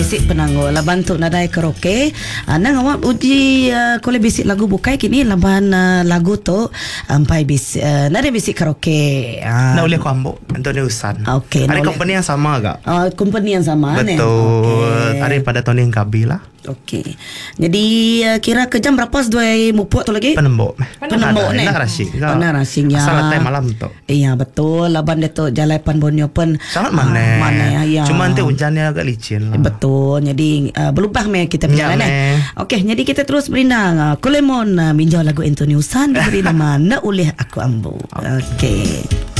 Bisik penanggo laban tu nadai karaoke. Nang awak uji kole bisik lagu bukai kini laban lagu tu ampai bisik nadai bisik karaoke. Nak boleh aku ambok Anthony Usan. Okey. Ada company yang sama agak. Company yang sama ni. Betul. Ada pada Tony Kabi lah. Okey. Jadi kira ke jam berapa sedoi mupuk tu lagi? Penembok ni. Nak racing. Nak racing ya. Asal time malam tu. Iya betul. Laban dia tu Jalai Pan Borneo pun sangat mana ya. Cuma nanti hujannya agak licin lah. Betul. Jadi berubah kita berjalan Okey, jadi kita terus berindang. Kulemon minjau lagu Anthony Usan diberi nama Nak Ulih Aku Ambu. Okey.